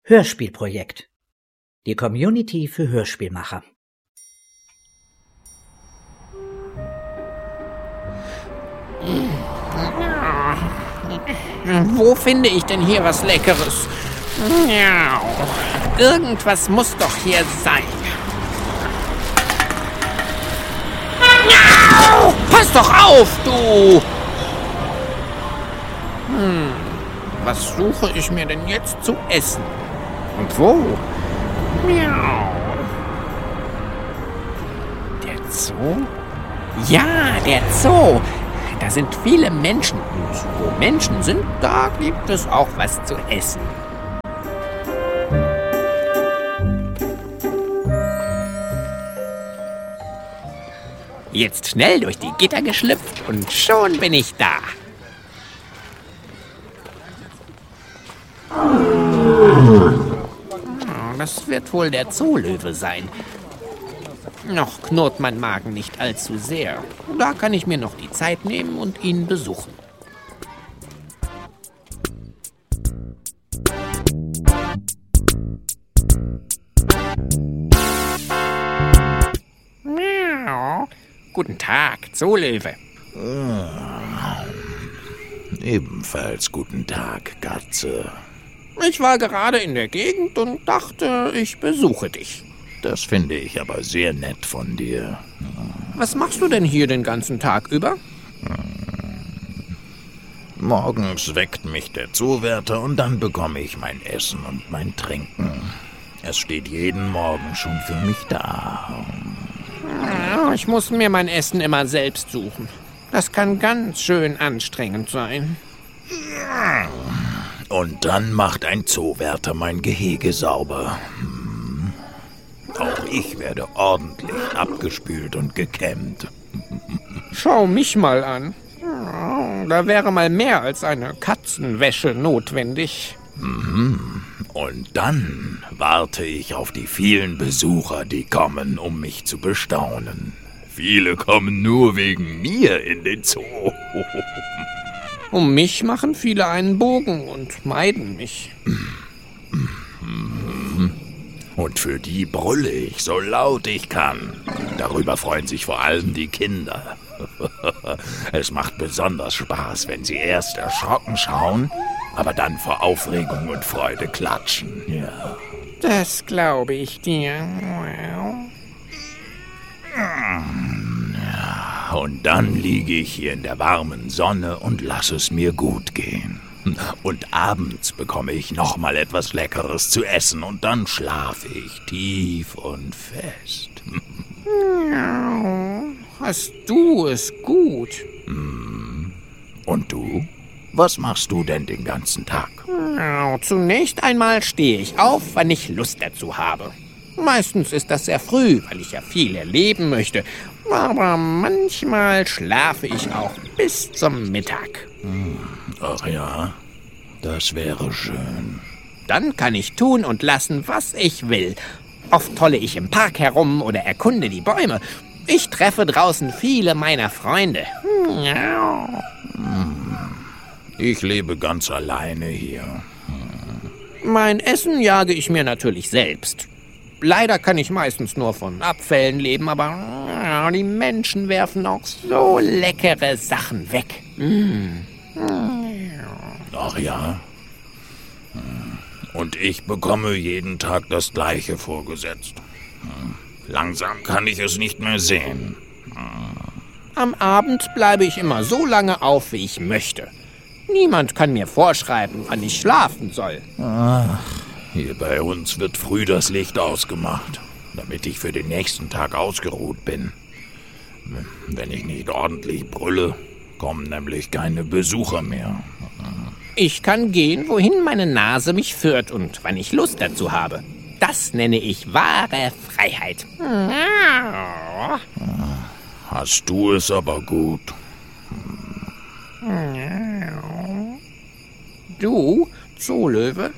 Hörspielprojekt. Die Community für Hörspielmacher. Wo finde ich denn hier was Leckeres? Irgendwas muss doch hier sein. Pass doch auf, du! Was suche ich mir denn jetzt zu essen? Und wo? Miau. Der Zoo? Ja, der Zoo. Da sind viele Menschen. Und wo Menschen sind, da gibt es auch was zu essen. Jetzt schnell durch die Gitter geschlüpft und schon bin ich da. Das wird wohl der Zoolöwe sein. Noch knurrt mein Magen nicht allzu sehr. Da kann ich mir noch die Zeit nehmen und ihn besuchen. Miau. Guten Tag, Zoolöwe. Ebenfalls guten Tag, Katze. Ich war gerade in der Gegend und dachte, ich besuche dich. Das finde ich aber sehr nett von dir. Was machst du denn hier den ganzen Tag über? Morgens weckt mich der Zoowärter und dann bekomme ich mein Essen und mein Trinken. Es steht jeden Morgen schon für mich da. Ich muss mir mein Essen immer selbst suchen. Das kann ganz schön anstrengend sein. Und dann macht ein Zoowärter mein Gehege sauber. Auch ich werde ordentlich abgespült und gekämmt. Schau mich mal an. Da wäre mal mehr als eine Katzenwäsche notwendig. Und dann warte ich auf die vielen Besucher, die kommen, um mich zu bestaunen. Viele kommen nur wegen mir in den Zoo. Um mich machen viele einen Bogen und meiden mich. Und für die brülle ich so laut ich kann. Darüber freuen sich vor allem die Kinder. Es macht besonders Spaß, wenn sie erst erschrocken schauen, aber dann vor Aufregung und Freude klatschen. Ja. Das glaube ich dir. Und dann liege ich hier in der warmen Sonne und lasse es mir gut gehen. Und abends bekomme ich noch mal etwas Leckeres zu essen und dann schlafe ich tief und fest. Hast du es gut? Und du? Was machst du denn den ganzen Tag? Zunächst einmal stehe ich auf, wann ich Lust dazu habe. Meistens ist das sehr früh, weil ich ja viel erleben möchte. Aber manchmal schlafe ich auch bis zum Mittag. Ach ja, das wäre schön. Dann kann ich tun und lassen, was ich will. Oft tolle ich im Park herum oder erkunde die Bäume. Ich treffe draußen viele meiner Freunde. Ich lebe ganz alleine hier. Mein Essen jage ich mir natürlich selbst. Leider kann ich meistens nur von Abfällen leben, aber die Menschen werfen auch so leckere Sachen weg. Ach ja. Und ich bekomme jeden Tag das Gleiche vorgesetzt. Langsam kann ich es nicht mehr sehen. Am Abend bleibe ich immer so lange auf, wie ich möchte. Niemand kann mir vorschreiben, wann ich schlafen soll. Hier bei uns wird früh das Licht ausgemacht, damit ich für den nächsten Tag ausgeruht bin. Wenn ich nicht ordentlich brülle, kommen nämlich keine Besucher mehr. Ich kann gehen, wohin meine Nase mich führt und wann ich Lust dazu habe. Das nenne ich wahre Freiheit. Hast du es aber gut. Du, Zoolöwe?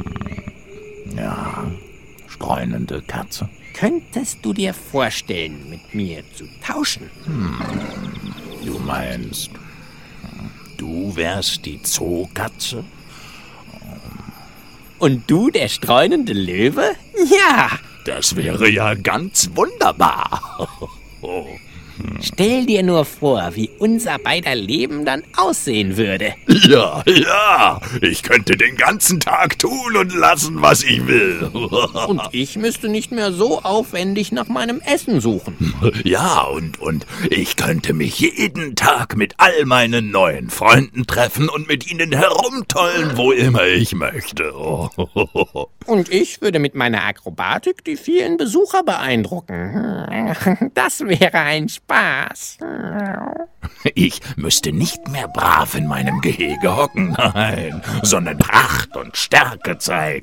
Ja, streunende Katze. Könntest du dir vorstellen, mit mir zu tauschen? Du meinst, du wärst die Zookatze? Und du, der streunende Löwe? Ja! Das wäre ja ganz wunderbar. Stell dir nur vor, wie unser beider Leben dann aussehen würde. Ja, ja, ich könnte den ganzen Tag tun und lassen, was ich will. Und ich müsste nicht mehr so aufwendig nach meinem Essen suchen. Ja, und ich könnte mich jeden Tag mit all meinen neuen Freunden treffen und mit ihnen herumtollen, wo immer ich möchte. Und ich würde mit meiner Akrobatik die vielen Besucher beeindrucken. Das wäre ein Spaß. Ich müsste nicht mehr brav in meinem Gehege hocken, nein, sondern Pracht und Stärke zeigen.